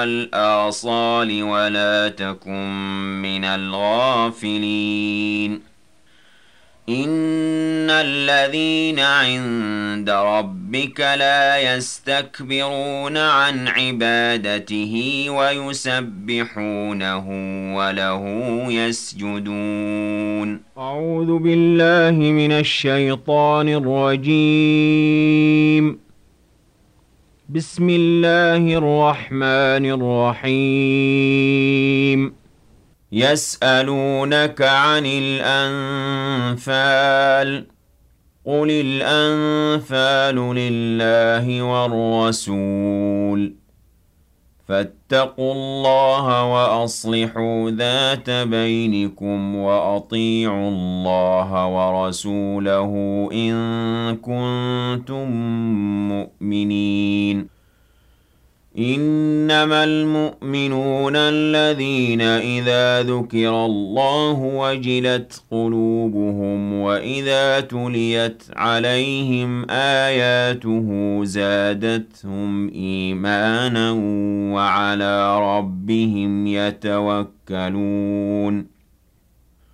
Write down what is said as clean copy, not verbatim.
الآصال ولا تكن من الغافلين إن الذين عند ربك لا يستكبرون عن عبادته ويسبحونه وله يسجدون أعوذ بالله من الشيطان الرجيم بسم الله الرحمن الرحيم يسألونك عن الأنفال قل الأنفال لله والرسول فاتقوا الله وأصلحوا ذات بينكم وأطيعوا الله ورسوله إن كنتم مؤمنين إنما المؤمنون الذين إذا ذكر الله وجلت قلوبهم وإذا تليت عليهم آياته زادتهم إيمانا وعلى ربهم يتوكلون